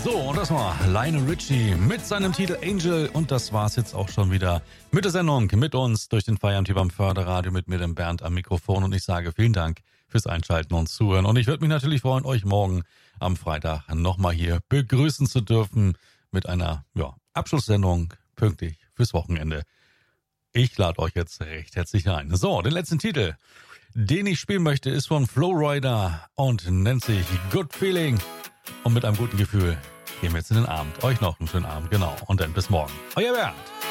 So, und das war Lionel Richie mit seinem Titel Angel. Und das war's jetzt auch schon wieder mit der Sendung, mit uns durch den Feierabend beim Förderradio, mit mir, dem Bernd, am Mikrofon. Und ich sage vielen Dank fürs Einschalten und Zuhören. Und ich würde mich natürlich freuen, euch morgen am Freitag nochmal hier begrüßen zu dürfen mit einer Abschlusssendung pünktlich fürs Wochenende. Ich lade euch jetzt recht herzlich ein. So, den letzten Titel, den ich spielen möchte, ist von Flowrider und nennt sich Good Feeling. Und mit einem guten Gefühl gehen wir jetzt in den Abend. Euch noch einen schönen Abend, genau. Und dann bis morgen. Euer Bernd.